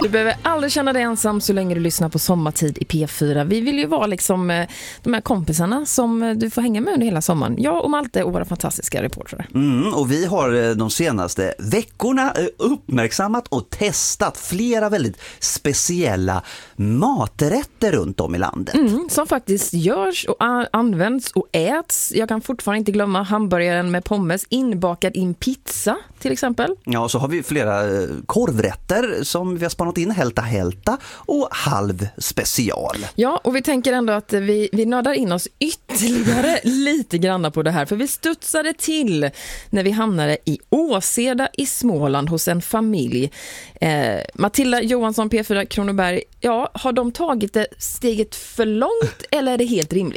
Du behöver aldrig känna dig ensam så länge du lyssnar på Sommartid i P4. Vi vill ju vara liksom de här kompisarna som du får hänga med under hela sommaren. Jag och Malte och våra fantastiska reportrar. Och vi har de senaste veckorna uppmärksammat och testat flera väldigt speciella maträtter runt om i landet. Som faktiskt görs och används och äts. Jag kan fortfarande inte glömma hamburgaren med pommes inbakad i en pizza till exempel. Ja, så har vi flera korvrätter som vi har spanat in, hälta och halv special. Ja, och vi tänker ändå att vi nördar in oss ytterligare lite grann på det här. För vi studsade till när vi hamnade i Åseda i Småland hos en familj. Matilda Johansson, P4 Kronoberg. Ja, har de tagit det steget för långt eller är det helt rimligt?